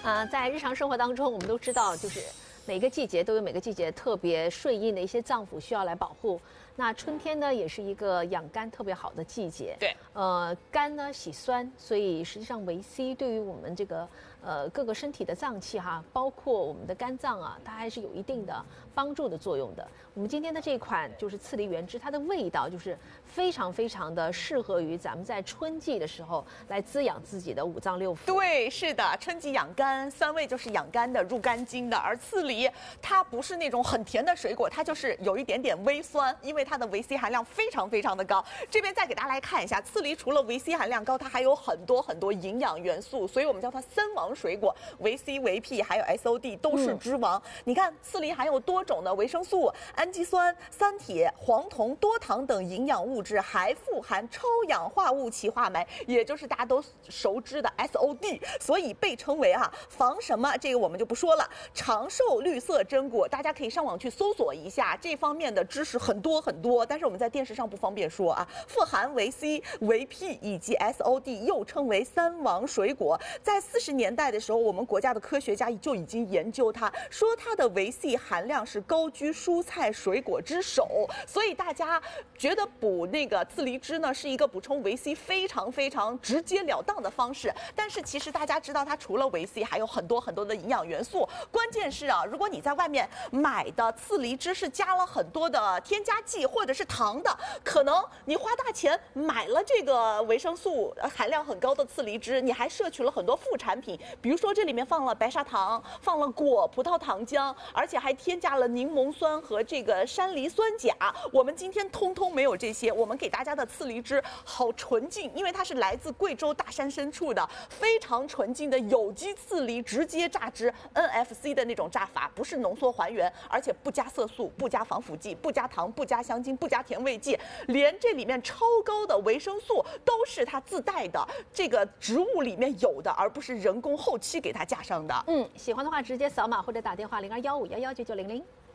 在日常生活当中，我们都知道，就是每个季节都有每个季节特别顺应的一些脏腑需要来保护。那春天呢，也是一个养肝特别好的季节。 对， 肝呢喜酸，所以实际上维 C 对于我们这个各个身体的脏器哈，包括我们的肝脏啊，它还是有一定的帮助的作用的。我们今天的这款就是刺梨原汁，它的味道就是非常非常的适合于咱们在春季的时候来滋养自己的五脏六腑。 对，是的，春季养肝，酸味就是养肝的、入肝经的。而刺梨它不是那种很甜的水果，它就是有一点点微酸，因为它的维 C 含量非常非常的高。这边再给大家来看一下，刺梨除了维 C 含量高，它还有很多很多营养元素，所以我们叫它三王水果，维 C、维 P 还有 SOD 都是之王。你看，刺梨含有多种的维生素、氨基酸、三铁、黄酮、多糖等营养物质，还富含超氧化物歧化酶，也就是大家都熟知的 SOD， 所以被称为防什么，这个我们就不说了。长寿绿色榛果，大家可以上网去搜索一下，这方面的知识很多很多，但是我们在电视上不方便说啊。富含维 C、维 P 以及 SOD， 又称为三王水果。在40年代的时候，我们国家的科学家就已经研究它，说它的维 C 含量是高居蔬菜水果之首，所以大家觉得补那个刺梨汁呢是一个补充维 C 非常非常直截了当的方式。但是其实大家知道，它除了维 C， 还有很多很多的营养元素。关键是如果你在外面买的刺梨汁是加了很多的添加剂或者是糖的，可能你花大钱买了这个维生素含量很高的刺梨汁，你还摄取了很多副产品，比如说这里面放了白砂糖，放了葡萄糖浆，而且还添加了柠檬酸和这个山梨酸钾。我们今天通通没有这些，我们给大家的刺梨汁好纯净，因为它是来自贵州大山深处的非常纯净的有机刺梨直接榨汁 NFC 的那种榨法，不是浓缩还原，而且不加色素，不加防腐剂，不加糖，不加香精，不加甜味剂，连这里面超高的维生素都是它自带的，这个植物里面有的，而不是人工后期给它加上的。 喜欢的话直接扫码或者打电话0215119900。